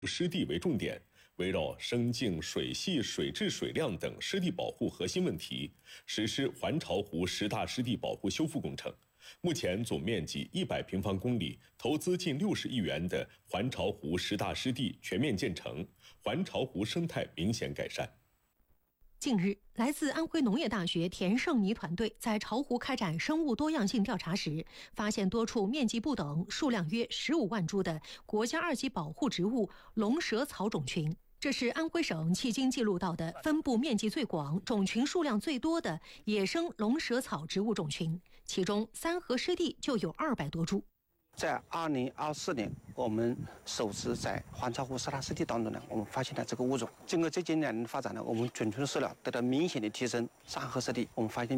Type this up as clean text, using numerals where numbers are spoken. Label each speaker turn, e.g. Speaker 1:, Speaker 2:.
Speaker 1: 湿地为重点，围绕生境、水系、水质、水量等湿地保护核心问题，实施环潮湖10大湿地保护修复工程。目前总面积100平方公里、投资近60亿元的环潮湖10大湿地全面建成，环潮湖生态明显改善。
Speaker 2: 近日，来自安徽农业大学田胜尼团队在巢湖开展生物多样性调查时，发现多处面积不等、数量约15万株的国家2级保护植物龙舌草种群。这是安徽省迄今记录到的分布面积最广、种群数量最多的野生龙舌草植物种群，其中三河湿地就有200多株。
Speaker 3: 在2024年，我们首次在环潮湖10大湿地当中呢，我们发现了这个物种。经过这几年的发展呢，我们准确的数量得到明显的提升。三河湿地我们发现